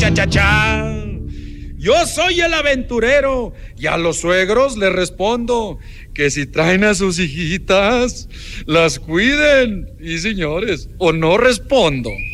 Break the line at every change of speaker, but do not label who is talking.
Cha, cha, cha. Yo soy el aventurero y a los suegros les respondo que si traen a sus hijitas, las cuiden. Y señores, o no respondo.